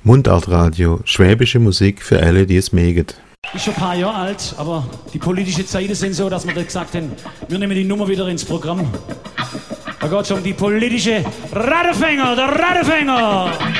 Mundartradio, schwäbische Musik für alle, die es mögen. Ist schon ein paar Jahre alt, aber die politischen Zeiten sind so, dass wir da gesagt haben, wir nehmen die Nummer wieder ins Programm. Da geht es um die politische Rattenfänger, der Rattenfänger!